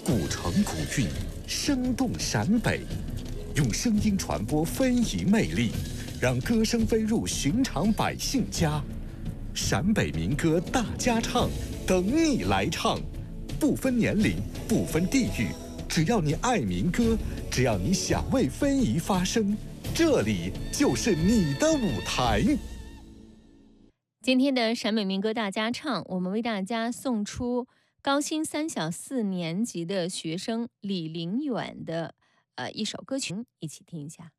古城古韵，生动陕北，用声音传播非遗魅力，让歌声飞入寻常百姓家。陕北民歌大家唱，等你来唱，不分年龄，不分地域，只要你爱民歌，只要你想为非遗发声，这里就是你的舞台。 今天的陕北民歌大家唱，我们为大家送出高新3小4年级的学生李凌远的一首歌曲，一起听一下。